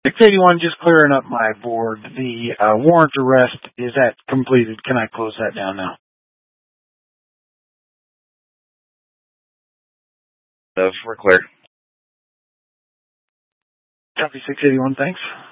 681, just clearing up my board. The warrant arrest, is that completed? Can I close that down now? We're clear. Copy 681, thanks.